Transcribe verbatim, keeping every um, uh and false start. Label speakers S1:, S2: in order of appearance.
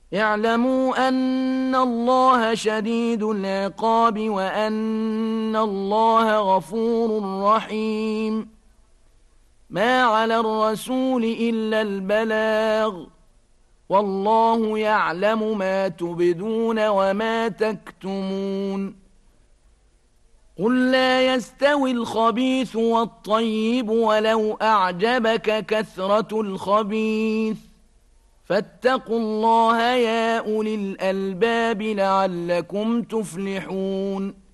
S1: اعلموا أن الله شديد العقاب وأن الله غفور رحيم. ما على الرسول إلا البلاغ، والله يعلم ما تبدون وما تكتمون. قل لا يستوي الخبيث والطيب ولو أعجبك كثرة الخبيث، فاتقوا الله يا أولي الألباب لعلكم تفلحون.